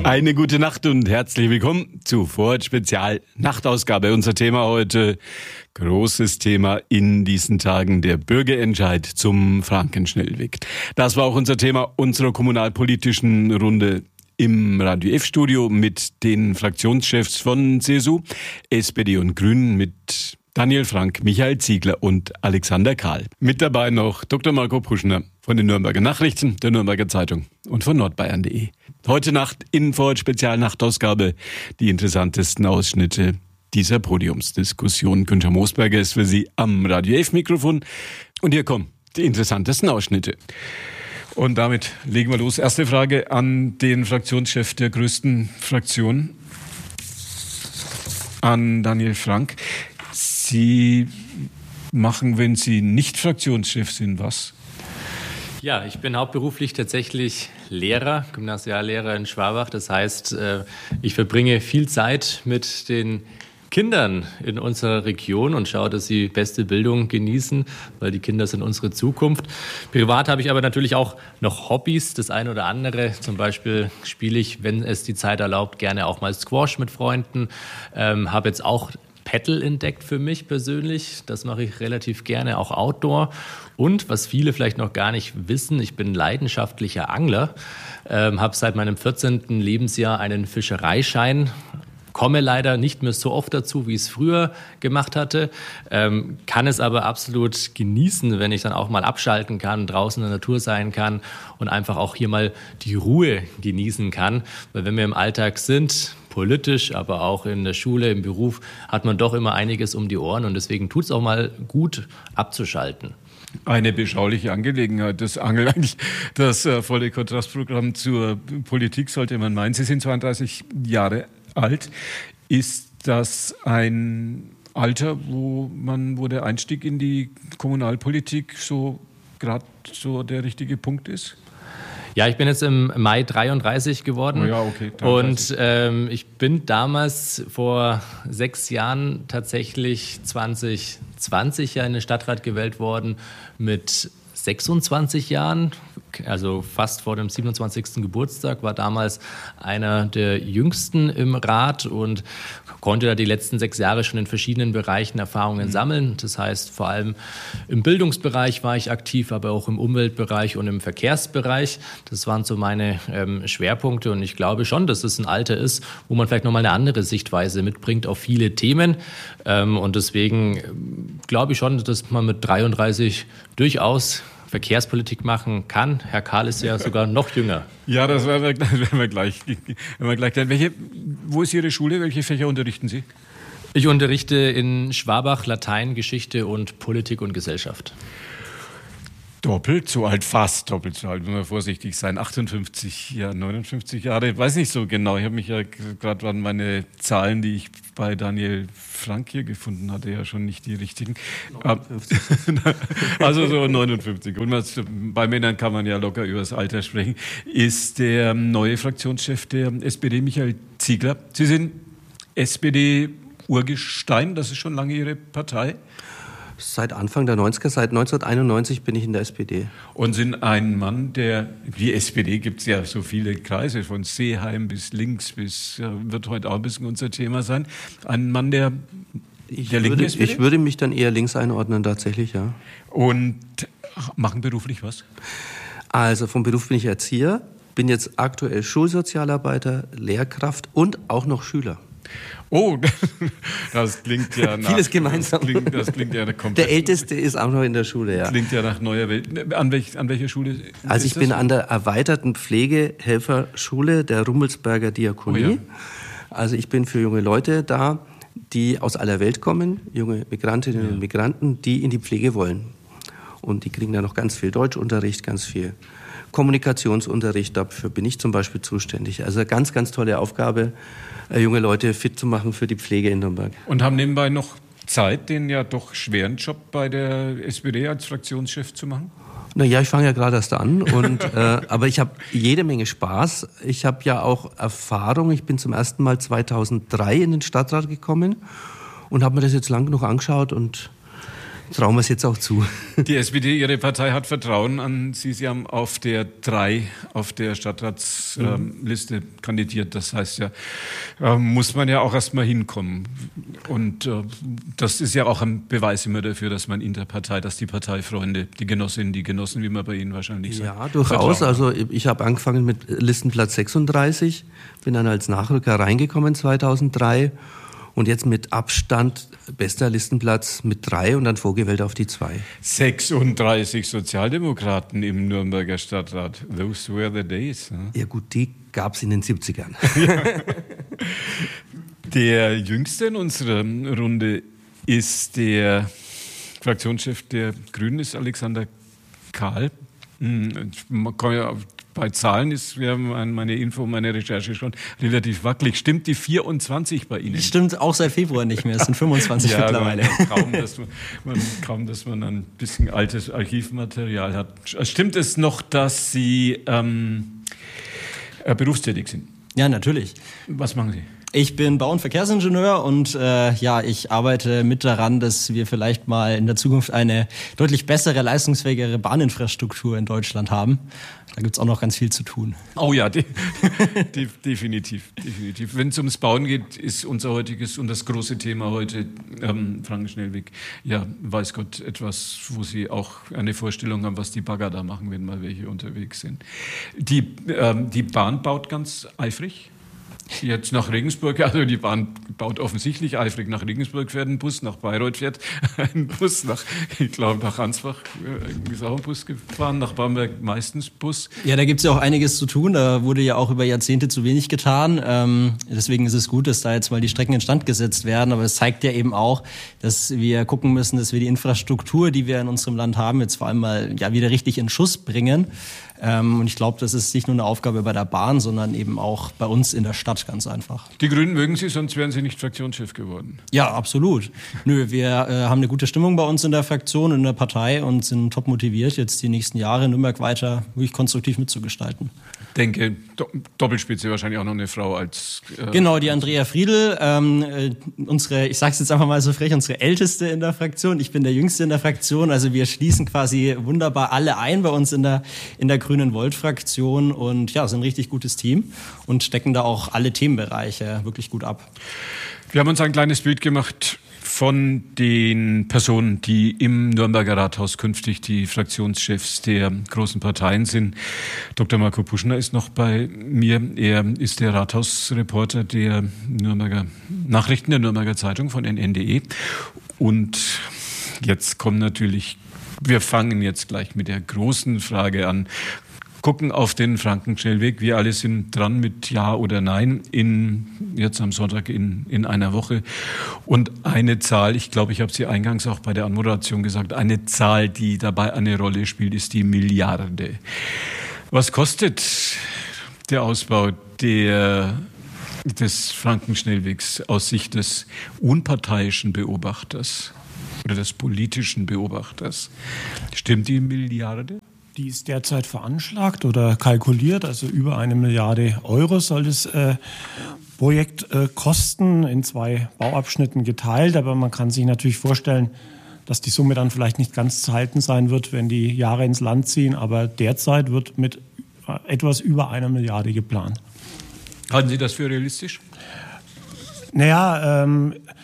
Eine gute Nacht und herzlich willkommen zu Vorort Spezial Nachtausgabe. Unser Thema heute, großes Thema in diesen Tagen, der Bürgerentscheid zum Frankenschnellweg. Das war auch unser Thema unserer kommunalpolitischen Runde im Radio F-Studio mit den Fraktionschefs von CSU, SPD und Grünen, mit Daniel Frank, Michael Ziegler und Alexander Kahl. Mit dabei noch Dr. Marco Puschner von den Nürnberger Nachrichten, der Nürnberger Zeitung und von nordbayern.de. Heute Nacht in Vorort Spezial Nachtausgabe die interessantesten Ausschnitte dieser Podiumsdiskussion. Günther Moosberger ist für Sie am Radio F-Mikrofon und hier kommen die interessantesten Ausschnitte. Und damit legen wir los. Erste Frage an den Fraktionschef der größten Fraktion, an Daniel Frank. Sie machen, wenn Sie nicht Fraktionschef sind, was? Ja, ich bin hauptberuflich tatsächlich Lehrer, Gymnasiallehrer in Schwabach. Das heißt, ich verbringe viel Zeit mit den Kindern in unserer Region und schaue, dass sie beste Bildung genießen, weil die Kinder sind unsere Zukunft. Privat habe ich aber natürlich auch noch Hobbys, das eine oder andere. Zum Beispiel spiele ich, wenn es die Zeit erlaubt, gerne auch mal Squash mit Freunden. Habe jetzt auch Paddle entdeckt für mich persönlich. Das mache ich relativ gerne, auch Outdoor. Und was viele vielleicht noch gar nicht wissen, ich bin leidenschaftlicher Angler, habe seit meinem 14. Lebensjahr einen Fischereischein, komme leider nicht mehr so oft dazu, wie ich es früher gemacht hatte, kann es aber absolut genießen, wenn ich dann auch mal abschalten kann, draußen in der Natur sein kann und einfach auch hier mal die Ruhe genießen kann. Weil wenn wir im Alltag sind, politisch, aber auch in der Schule, im Beruf, hat man doch immer einiges um die Ohren und deswegen tut es auch mal gut, abzuschalten. Eine beschauliche Angelegenheit, das Angeln, eigentlich das volle Kontrastprogramm zur Politik, sollte man meinen. Sie sind 32 Jahre alt. Ist das ein Alter, wo der Einstieg in die Kommunalpolitik so gerade so der richtige Punkt ist? Ja, ich bin jetzt im Mai 33 geworden. Oh ja, okay, 33. Und ich bin damals vor 6 Jahren tatsächlich 2020 ja in den Stadtrat gewählt worden mit 26 Jahren, also fast vor dem 27. Geburtstag, war damals einer der jüngsten im Rat und konnte da die letzten 6 Jahre schon in verschiedenen Bereichen Erfahrungen sammeln. Das heißt, vor allem im Bildungsbereich war ich aktiv, aber auch im Umweltbereich und im Verkehrsbereich. Das waren so meine Schwerpunkte und ich glaube schon, dass es ein Alter ist, wo man vielleicht nochmal eine andere Sichtweise mitbringt auf viele Themen. Und deswegen glaube ich schon, dass man mit 33 durchaus Verkehrspolitik machen kann. Herr Kahl ist ja sogar noch jünger. Ja, das werden wir gleich. Wo ist Ihre Schule? Welche Fächer unterrichten Sie? Ich unterrichte in Schwabach Latein, Geschichte und Politik und Gesellschaft. Doppelt so alt, fast doppelt so alt, wenn wir vorsichtig sein. 58, ja, 59 Jahre, ich weiß nicht so genau. Ich habe mich ja gerade an meine Zahlen, die ich bei Daniel Frank hier gefunden hatte, ja schon nicht die richtigen. 59. Also so 59. Und bei Männern kann man ja locker über das Alter sprechen. Ist der neue Fraktionschef der SPD, Michael Ziegler. Sie sind SPD-Urgestein, das ist schon lange Ihre Partei. Seit Anfang der 90er, seit 1991 bin ich in der SPD. Und sind ein Mann, die SPD gibt es ja so viele Kreise, von Seeheim bis links, wird heute auch ein bisschen unser Thema sein. Ein Mann der linken SPD? Ich würde mich dann eher links einordnen, tatsächlich, ja. Und machen beruflich was? Also vom Beruf bin ich Erzieher, bin jetzt aktuell Schulsozialarbeiter, Lehrkraft und auch noch Schüler. Oh, das klingt ja nach... Vieles gemeinsam. Das klingt ja komplett... Der Älteste ist auch noch in der Schule, ja. Klingt ja nach neuer Welt. An welcher Schule? Also ich bin an der erweiterten Pflegehelferschule der Rummelsberger Diakonie. Oh ja. Also ich bin für junge Leute da, die aus aller Welt kommen, junge Migrantinnen und Migranten, die in die Pflege wollen. Und die kriegen da noch ganz viel Deutschunterricht, ganz viel Kommunikationsunterricht. Dafür bin ich zum Beispiel zuständig. Also eine ganz, ganz tolle Aufgabe, junge Leute fit zu machen für die Pflege in Nürnberg. Und haben nebenbei noch Zeit, den ja doch schweren Job bei der SPD als Fraktionschef zu machen? Naja, ich fange ja gerade erst an, aber ich habe jede Menge Spaß. Ich habe ja auch Erfahrung. Ich bin zum ersten Mal 2003 in den Stadtrat gekommen und habe mir das jetzt lang genug angeschaut und trauen wir es jetzt auch zu. Die SPD, Ihre Partei, hat Vertrauen an Sie. Sie haben auf der 3 auf der Stadtratsliste kandidiert. Das heißt ja, muss man ja auch erstmal hinkommen. Und das ist ja auch ein Beweis immer dafür, dass man in der Partei, dass die Parteifreunde, die Genossinnen, die Genossen, wie man bei Ihnen wahrscheinlich sagt. Ja, durchaus. Also ich habe angefangen mit Listenplatz 36, bin dann als Nachrücker reingekommen 2003 und jetzt mit Abstand bester Listenplatz mit 3 und dann vorgewählt auf die 2. 36 Sozialdemokraten im Nürnberger Stadtrat. Those were the days. Ne? Ja gut, die gab es in den 70ern. Der Jüngste in unserer Runde ist der Fraktionschef der Grünen, ist Alexander Kahl. Man kann ja bei Zahlen ist meine Info, meine Recherche schon relativ wackelig. Stimmt die 24 bei Ihnen? Stimmt auch seit Februar nicht mehr. Es sind 25 ja, mittlerweile. Kaum, dass man ein bisschen altes Archivmaterial hat. Stimmt es noch, dass Sie berufstätig sind? Ja, natürlich. Was machen Sie? Ich bin Bau- und Verkehrsingenieur und ich arbeite mit daran, dass wir vielleicht mal in der Zukunft eine deutlich bessere, leistungsfähigere Bahninfrastruktur in Deutschland haben. Da gibt's auch noch ganz viel zu tun. Oh ja, definitiv. Wenn es ums Bauen geht, ist unser heutiges und das große Thema heute Frankenschnellweg. Ja, weiß Gott, etwas, wo Sie auch eine Vorstellung haben, was die Bagger da machen, wenn mal welche unterwegs sind. Die Bahn baut ganz eifrig. Jetzt nach Regensburg, also die Bahn baut offensichtlich eifrig. Nach Regensburg fährt ein Bus, nach Bayreuth fährt ein Bus, ich glaube nach Ansbach ist auch ein Bus gefahren, nach Bamberg meistens Bus. Ja, da gibt's ja auch einiges zu tun. Da wurde ja auch über Jahrzehnte zu wenig getan. Deswegen ist es gut, dass da jetzt mal die Strecken instand gesetzt werden. Aber es zeigt ja eben auch, dass wir gucken müssen, dass wir die Infrastruktur, die wir in unserem Land haben, jetzt vor allem mal wieder richtig in Schuss bringen. Und ich glaube, das ist nicht nur eine Aufgabe bei der Bahn, sondern eben auch bei uns in der Stadt ganz einfach. Die Grünen mögen Sie, sonst wären Sie nicht Fraktionschef geworden. Ja, absolut. Wir haben eine gute Stimmung bei uns in der Fraktion, in der Partei und sind top motiviert, jetzt die nächsten Jahre in Nürnberg weiter wirklich konstruktiv mitzugestalten. Ich denke, Doppelspitze wahrscheinlich auch noch eine Frau als... Genau, die Andrea Friedl, ich sage es jetzt einfach mal so frech, unsere Älteste in der Fraktion. Ich bin der Jüngste in der Fraktion, also wir schließen quasi wunderbar alle ein bei uns in der Grünen Volt-Fraktion und ja, sind ein richtig gutes Team und decken da auch alle Themenbereiche wirklich gut ab. Wir haben uns ein kleines Bild gemacht von den Personen, die im Nürnberger Rathaus künftig die Fraktionschefs der großen Parteien sind. Dr. Marco Puschner ist noch bei mir. Er ist der Rathausreporter der Nürnberger Nachrichten der Nürnberger Zeitung von NN.de. Und jetzt kommen natürlich, wir fangen jetzt gleich mit der großen Frage an. Gucken auf den Frankenschnellweg. Wir alle sind dran mit Ja oder Nein jetzt am Sonntag in einer Woche. Und eine Zahl, ich glaube, ich habe sie eingangs auch bei der Anmoderation gesagt, eine Zahl, die dabei eine Rolle spielt, ist die Milliarde. Was kostet der Ausbau des Frankenschnellwegs aus Sicht des unparteiischen Beobachters oder des politischen Beobachters? Stimmt die Milliarde? Die ist derzeit veranschlagt oder kalkuliert, also über 1 Milliarde Euro soll das Projekt kosten, in 2 Bauabschnitten geteilt. Aber man kann sich natürlich vorstellen, dass die Summe dann vielleicht nicht ganz zu halten sein wird, wenn die Jahre ins Land ziehen. Aber derzeit wird mit etwas über 1 Milliarde geplant. Halten Sie das für realistisch? Naja,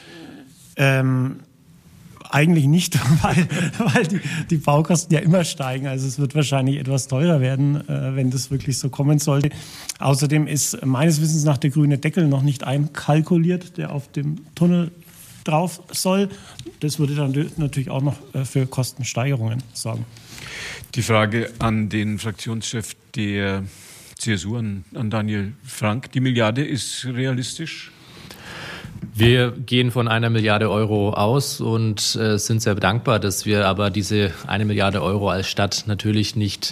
eigentlich nicht, weil die Baukosten ja immer steigen. Also es wird wahrscheinlich etwas teurer werden, wenn das wirklich so kommen sollte. Außerdem ist meines Wissens nach der grüne Deckel noch nicht einkalkuliert, der auf dem Tunnel drauf soll. Das würde dann natürlich auch noch für Kostensteigerungen sorgen. Die Frage an den Fraktionschef der CSU, an Daniel Frank. Die Milliarde ist realistisch? Wir gehen von 1 Milliarde Euro aus und sind sehr dankbar, dass wir aber diese 1 Milliarde Euro als Stadt natürlich nicht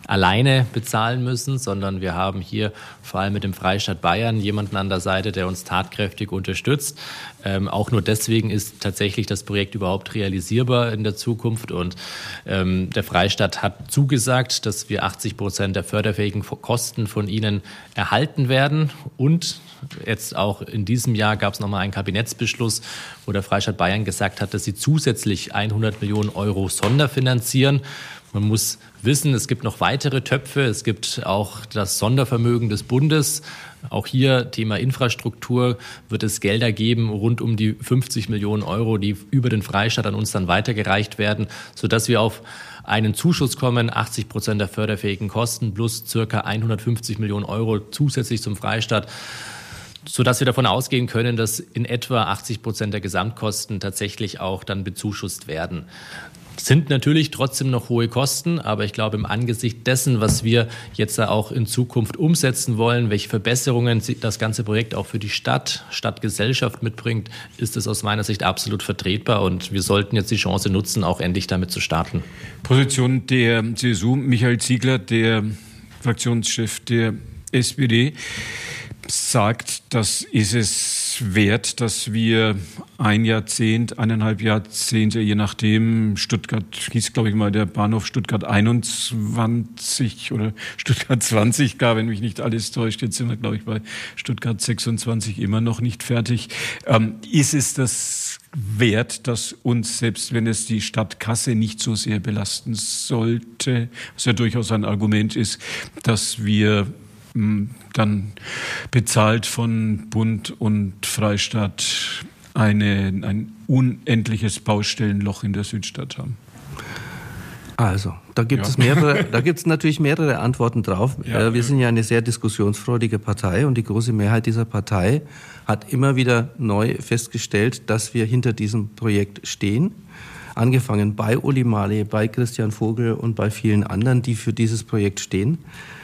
alleine bezahlen müssen, sondern wir haben hier vor allem mit dem Freistaat Bayern jemanden an der Seite, der uns tatkräftig unterstützt. Auch nur deswegen ist tatsächlich das Projekt überhaupt realisierbar in der Zukunft. Und der Freistaat hat zugesagt, dass wir 80% der förderfähigen Kosten von ihnen erhalten werden. Und jetzt auch in diesem Jahr gab es nochmal einen Kabinettsbeschluss, wo der Freistaat Bayern gesagt hat, dass sie zusätzlich 100 Millionen Euro sonderfinanzieren. Man muss wissen, es gibt noch weitere Töpfe. Es gibt auch das Sondervermögen des Bundes. Auch hier Thema Infrastruktur wird es Gelder geben, rund um die 50 Millionen Euro, die über den Freistaat an uns dann weitergereicht werden, sodass wir auf einen Zuschuss kommen, 80% der förderfähigen Kosten plus circa 150 Millionen Euro zusätzlich zum Freistaat, sodass wir davon ausgehen können, dass in etwa 80% der Gesamtkosten tatsächlich auch dann bezuschusst werden. Sind natürlich trotzdem noch hohe Kosten, aber ich glaube, im Angesicht dessen, was wir jetzt auch in Zukunft umsetzen wollen, welche Verbesserungen das ganze Projekt auch für die Stadtgesellschaft mitbringt, ist es aus meiner Sicht absolut vertretbar und wir sollten jetzt die Chance nutzen, auch endlich damit zu starten. Position der CSU, Michael Ziegler, der Fraktionschef der SPD, sagt, das ist es wert, dass wir ein Jahrzehnt, 1,5 Jahrzehnte, je nachdem, Stuttgart hieß, glaube ich mal, der Bahnhof Stuttgart 21 oder Stuttgart 20 gar, wenn mich nicht alles täuscht. Jetzt sind wir, glaube ich, bei Stuttgart 26 immer noch nicht fertig. Ist es das wert, dass uns, selbst wenn es die Stadtkasse nicht so sehr belasten sollte, was ja durchaus ein Argument ist, dass wir dann bezahlt von Bund und Freistaat ein unendliches Baustellenloch in der Südstadt haben? Also, da gibt es natürlich mehrere Antworten drauf. Ja. Wir sind ja eine sehr diskussionsfreudige Partei und die große Mehrheit dieser Partei hat immer wieder neu festgestellt, dass wir hinter diesem Projekt stehen. Angefangen bei Uli Marley, bei Christian Vogel und bei vielen anderen, die für dieses Projekt stehen.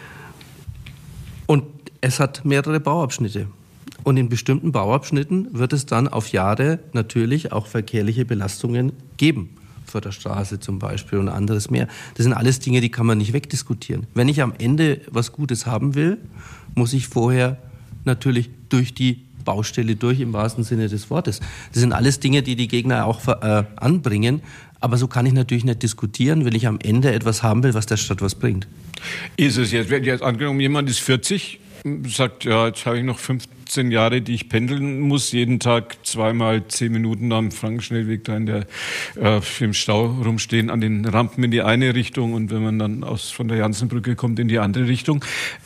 Und es hat mehrere Bauabschnitte. Und in bestimmten Bauabschnitten wird es dann auf Jahre natürlich auch verkehrliche Belastungen geben. Förderstraße zum Beispiel und anderes mehr. Das sind alles Dinge, die kann man nicht wegdiskutieren. Wenn ich am Ende was Gutes haben will, muss ich vorher natürlich durch die Baustelle durch, im wahrsten Sinne des Wortes. Das sind alles Dinge, die die Gegner auch anbringen. Aber so kann ich natürlich nicht diskutieren, wenn ich am Ende etwas haben will, was der Stadt was bringt. Ist es jetzt, wenn jetzt angenommen, jemand ist 40, sagt, ja, jetzt habe ich noch 15 Jahre, die ich pendeln muss, jeden Tag 2-mal 10 Minuten am Frankenschnellweg da im Stau rumstehen, an den Rampen in die eine Richtung und wenn man dann von der Jansenbrücke kommt, in die andere Richtung.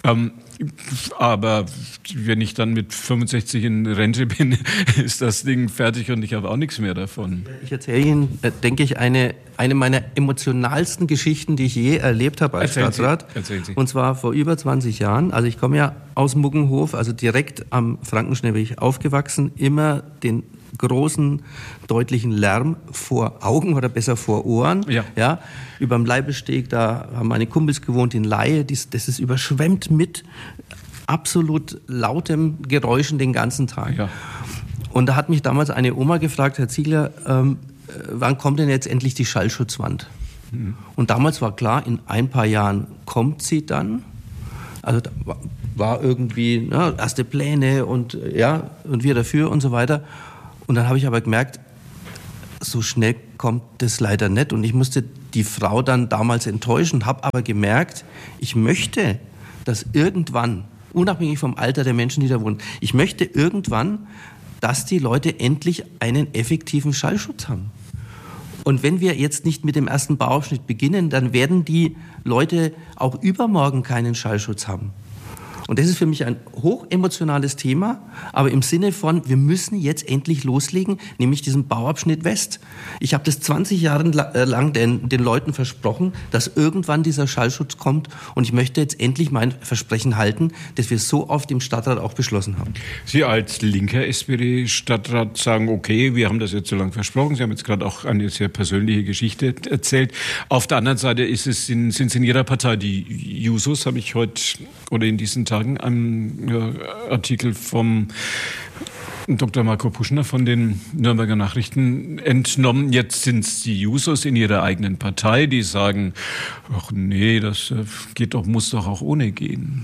Aber wenn ich dann mit 65 in Rente bin, ist das Ding fertig und ich habe auch nichts mehr davon. Ich erzähle Ihnen, denke ich, eine meiner emotionalsten Geschichten, die ich je erlebt habe als Stadtrat. Erzählen Sie. Und zwar vor über 20 Jahren. Also ich komme ja aus Muggenhof, also direkt am Frankenschnellweg aufgewachsen, immer den großen, deutlichen Lärm vor Augen oder besser vor Ohren. Ja, überm Leibesteg, da haben meine Kumpels gewohnt in Laie, das ist überschwemmt mit absolut lautem Geräuschen den ganzen Tag. Ja. Und da hat mich damals eine Oma gefragt, Herr Ziegler, wann kommt denn jetzt endlich die Schallschutzwand? Mhm. Und damals war klar, in ein paar Jahren kommt sie dann. Also da war irgendwie erste Pläne und wir dafür und so weiter. Und dann habe ich aber gemerkt, so schnell kommt das leider nicht. Und ich musste die Frau dann damals enttäuschen, habe aber gemerkt, ich möchte, dass irgendwann, unabhängig vom Alter der Menschen, die da wohnen, ich möchte irgendwann, dass die Leute endlich einen effektiven Schallschutz haben. Und wenn wir jetzt nicht mit dem ersten Bauabschnitt beginnen, dann werden die Leute auch übermorgen keinen Schallschutz haben. Und das ist für mich ein hochemotionales Thema, aber im Sinne von, wir müssen jetzt endlich loslegen, nämlich diesen Bauabschnitt West. Ich habe das 20 Jahre lang den Leuten versprochen, dass irgendwann dieser Schallschutz kommt und ich möchte jetzt endlich mein Versprechen halten, das wir so oft im Stadtrat auch beschlossen haben. Sie als linker SPD-Stadtrat sagen, okay, wir haben das jetzt so lange versprochen, Sie haben jetzt gerade auch eine sehr persönliche Geschichte erzählt. Auf der anderen Seite sind es in Ihrer Partei die Jusos, habe ich heute oder in diesen Tagen einen Artikel vom Dr. Marco Puschner von den Nürnberger Nachrichten entnommen. Jetzt sind es die Jusos in ihrer eigenen Partei, die sagen, ach nee, das geht doch, muss doch auch ohne gehen.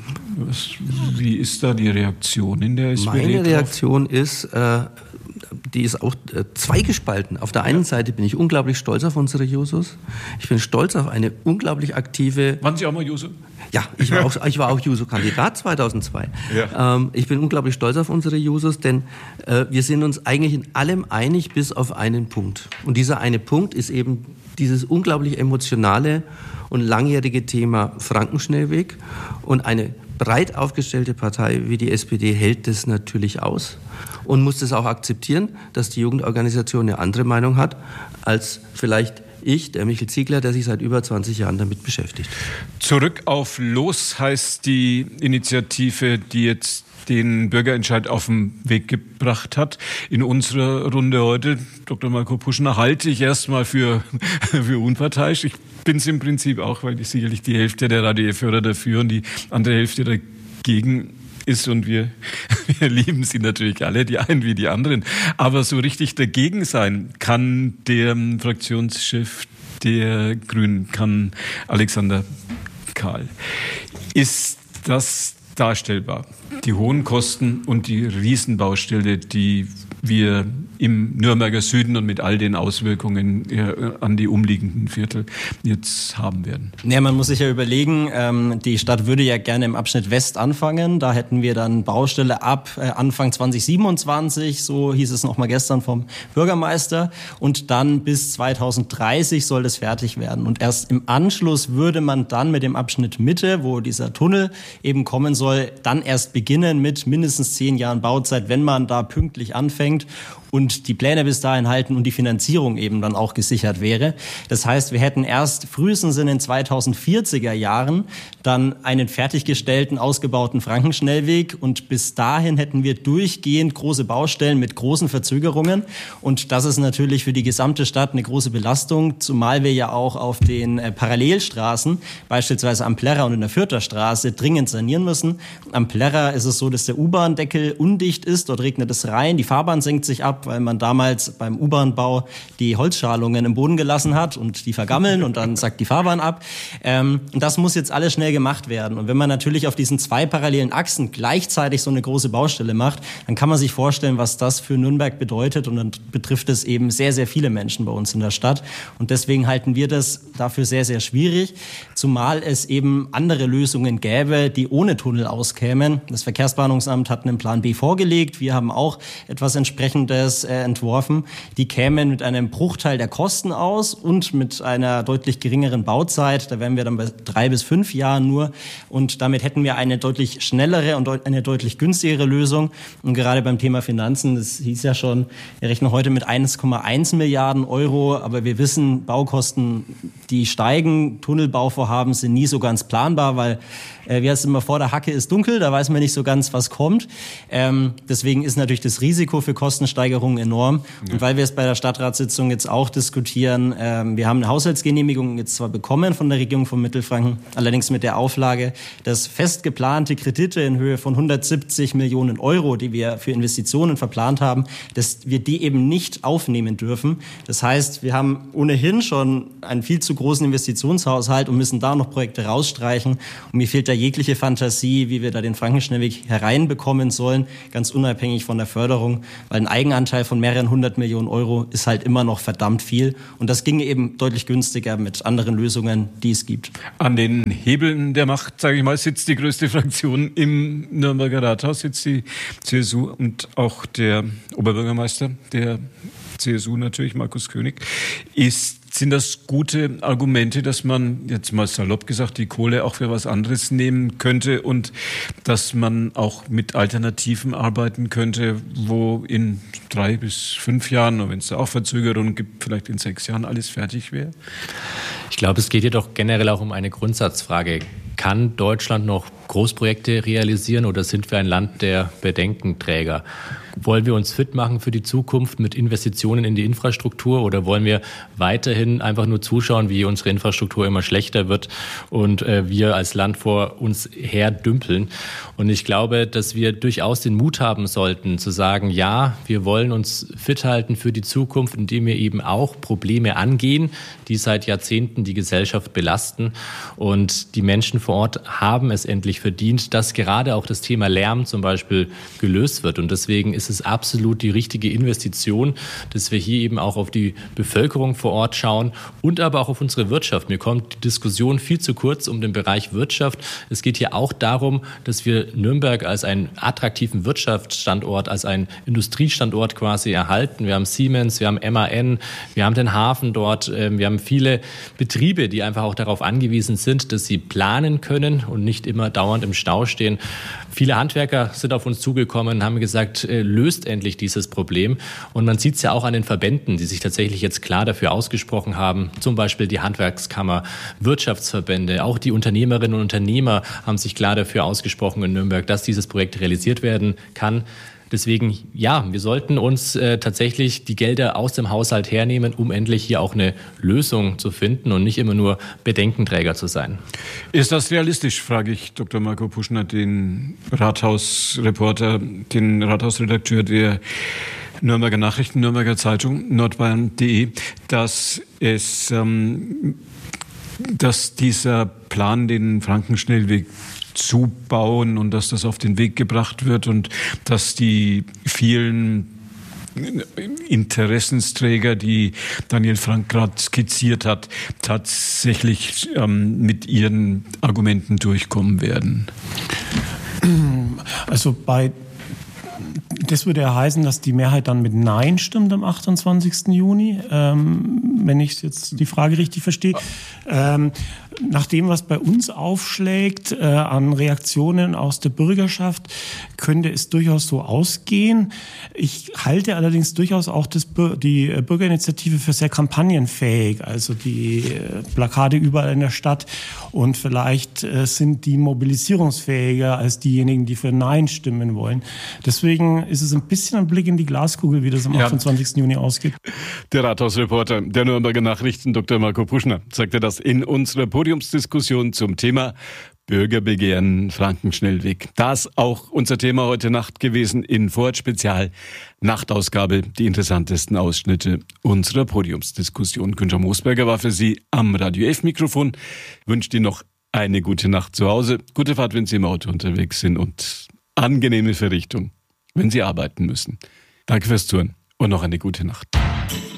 Wie ist da die Reaktion in der SPD? Meine Reaktion ist, die ist auch zweigespalten. Auf der einen Seite bin ich unglaublich stolz auf unsere Jusos. Ich bin stolz auf eine unglaublich aktive... Waren Sie auch mal Juso? Ja, ich war auch Juso-Kandidat 2002. Ja. Ich bin unglaublich stolz auf unsere Jusos, denn wir sind uns eigentlich in allem einig, bis auf einen Punkt. Und dieser eine Punkt ist eben dieses unglaublich emotionale und langjährige Thema Frankenschnellweg. Und eine breit aufgestellte Partei wie die SPD hält das natürlich aus und muss das auch akzeptieren, dass die Jugendorganisation eine andere Meinung hat als vielleicht ich, der Michel Ziegler, der sich seit über 20 Jahren damit beschäftigt. Zurück auf Los heißt die Initiative, die jetzt den Bürgerentscheid auf den Weg gebracht hat. In unserer Runde heute, Dr. Marco Puschner, halte ich erstmal für unparteiisch. Ich bin es im Prinzip auch, weil ich sicherlich die Hälfte der Radio F-Hörer dafür und die andere Hälfte dagegen ist, und wir lieben sie natürlich alle, die einen wie die anderen. Aber so richtig dagegen sein kann der Fraktionschef der Grünen, kann Alexander Karl. Ist das darstellbar? Die hohen Kosten und die Riesenbaustelle, die wir im Nürnberger Süden und mit all den Auswirkungen an die umliegenden Viertel jetzt haben werden. Ja, man muss sich ja überlegen, die Stadt würde ja gerne im Abschnitt West anfangen. Da hätten wir dann Baustelle ab Anfang 2027, so hieß es noch mal gestern vom Bürgermeister. Und dann bis 2030 soll das fertig werden. Und erst im Anschluss würde man dann mit dem Abschnitt Mitte, wo dieser Tunnel eben kommen soll, dann erst beginnen mit mindestens 10 Jahren Bauzeit, wenn man da pünktlich anfängt und die Pläne bis dahin halten und die Finanzierung eben dann auch gesichert wäre. Das heißt, wir hätten erst frühestens in den 2040er Jahren dann einen fertiggestellten, ausgebauten Frankenschnellweg, und bis dahin hätten wir durchgehend große Baustellen mit großen Verzögerungen, und das ist natürlich für die gesamte Stadt eine große Belastung, zumal wir ja auch auf den Parallelstraßen, beispielsweise am Plärrer und in der Fürther Straße, dringend sanieren müssen. Am Plärrer ist es so, dass der U-Bahn-Deckel undicht ist, dort regnet es rein, die Fahrbahn senkt sich ab, weil man damals beim U-Bahn-Bau die Holzschalungen im Boden gelassen hat und die vergammeln und dann sackt die Fahrbahn ab. Und das muss jetzt alles schnell gemacht werden. Und wenn man natürlich auf diesen 2 parallelen Achsen gleichzeitig so eine große Baustelle macht, dann kann man sich vorstellen, was das für Nürnberg bedeutet, und dann betrifft es eben sehr, sehr viele Menschen bei uns in der Stadt. Und deswegen halten wir das dafür sehr, sehr schwierig, zumal es eben andere Lösungen gäbe, die ohne Tunnel auskämen. Das Verkehrsplanungsamt hat einen Plan B vorgelegt. Wir haben auch etwas Entsprechendes entworfen. Die kämen mit einem Bruchteil der Kosten aus und mit einer deutlich geringeren Bauzeit. Da wären wir dann bei 3 bis 5 Jahren nur. Und damit hätten wir eine deutlich schnellere und eine deutlich günstigere Lösung. Und gerade beim Thema Finanzen, das hieß ja schon, wir rechnen heute mit 1,1 Milliarden Euro. Aber wir wissen, Baukosten, die steigen. Tunnelbauvorhaben sind nie so ganz planbar, weil wie heißt es immer, vor der Hacke ist dunkel, da weiß man nicht so ganz, was kommt. Deswegen ist natürlich das Risiko für Kostensteigerungen enorm. Ja. Und weil wir es bei der Stadtratssitzung jetzt auch diskutieren, wir haben eine Haushaltsgenehmigung jetzt zwar bekommen von der Regierung von Mittelfranken, allerdings mit der Auflage, dass fest geplante Kredite in Höhe von 170 Millionen Euro, die wir für Investitionen verplant haben, dass wir die eben nicht aufnehmen dürfen. Das heißt, wir haben ohnehin schon einen viel zu großen Investitionshaushalt und müssen da noch Projekte rausstreichen. Und mir fehlt da jegliche Fantasie, wie wir da den Frankenschnellweg hereinbekommen sollen, ganz unabhängig von der Förderung, weil ein Eigenanteil von mehreren 100 Millionen Euro ist halt immer noch verdammt viel, und das ginge eben deutlich günstiger mit anderen Lösungen, die es gibt. An den Hebeln der Macht, sage ich mal, sitzt die größte Fraktion im Nürnberger Rathaus, sitzt die CSU, und auch der Oberbürgermeister der CSU natürlich, Markus König. Sind das gute Argumente, dass man, jetzt mal salopp gesagt, die Kohle auch für was anderes nehmen könnte und dass man auch mit Alternativen arbeiten könnte, wo in 3 bis 5 Jahren, und wenn es da auch Verzögerungen gibt, vielleicht in 6 Jahren alles fertig wäre? Ich glaube, es geht hier doch generell auch um eine Grundsatzfrage. kann Deutschland noch Großprojekte realisieren oder sind wir ein Land der Bedenkenträger? Wollen wir uns fit machen für die Zukunft mit Investitionen in die Infrastruktur oder wollen wir weiterhin einfach nur zuschauen, wie unsere Infrastruktur immer schlechter wird und wir als Land vor uns her dümpeln? Und ich glaube, dass wir durchaus den Mut haben sollten, zu sagen, ja, wir wollen uns fit halten für die Zukunft, indem wir eben auch Probleme angehen, die seit Jahrzehnten die Gesellschaft belasten. Und die Menschen vor Ort haben es endlich verdient, dass gerade auch das Thema Lärm zum Beispiel gelöst wird. Und deswegen ist es absolut die richtige Investition, dass wir hier eben auch auf die Bevölkerung vor Ort schauen und aber auch auf unsere Wirtschaft. Mir kommt die Diskussion viel zu kurz um den Bereich Wirtschaft. Es geht hier auch darum, dass wir Nürnberg als einen attraktiven Wirtschaftsstandort, als einen Industriestandort quasi erhalten. Wir haben Siemens, wir haben MAN, wir haben den Hafen dort, wir haben viele Betriebe, die einfach auch darauf angewiesen sind, dass sie planen können und nicht immer dauernd im Stau stehen. Viele Handwerker sind auf uns zugekommen und haben gesagt, löst endlich dieses Problem. Und man sieht es ja auch an den Verbänden, die sich tatsächlich jetzt klar dafür ausgesprochen haben. Zum Beispiel die Handwerkskammer, Wirtschaftsverbände, auch die Unternehmerinnen und Unternehmer haben sich klar dafür ausgesprochen in Nürnberg, dass dieses Projekt realisiert werden kann. Deswegen, ja, wir sollten uns tatsächlich die Gelder aus dem Haushalt hernehmen, um endlich hier auch eine Lösung zu finden und nicht immer nur Bedenkenträger zu sein. Ist das realistisch, frage ich Dr. Marco Puschner, den Rathausreporter, den Rathausredakteur der Nürnberger Nachrichten, Nürnberger Zeitung, nordbayern.de, dass dieser Plan, den Frankenschnellweg zubauen und dass das auf den Weg gebracht wird und dass die vielen Interessensträger, die Daniel Frank gerade skizziert hat, tatsächlich mit ihren Argumenten durchkommen werden? Also das würde ja heißen, dass die Mehrheit dann mit Nein stimmt am 28. Juni, wenn ich jetzt die Frage richtig verstehe. Nach dem, was bei uns aufschlägt an Reaktionen aus der Bürgerschaft, könnte es durchaus so ausgehen. Ich halte allerdings durchaus auch die Bürgerinitiative für sehr kampagnenfähig, also die Plakate überall in der Stadt, und vielleicht sind die mobilisierungsfähiger als diejenigen, die für Nein stimmen wollen. Deswegen ist es ein bisschen ein Blick in die Glaskugel, wie das am 28. Juni ausgeht. Der Rathausreporter der Nürnberger Nachrichten, Dr. Marco Puschner, sagte das in unserer Podiumsdiskussion zum Thema Bürgerbegehren Frankenschnellweg. Das auch unser Thema heute Nacht gewesen in Vorort Spezial Nachtausgabe. Die interessantesten Ausschnitte unserer Podiumsdiskussion. Günther Moosberger war für Sie am Radio F Mikrofon. Wünscht Ihnen noch eine gute Nacht zu Hause. Gute Fahrt, wenn Sie im Auto unterwegs sind, und angenehme Verrichtung, wenn Sie arbeiten müssen. Danke fürs Zuhören und noch eine gute Nacht.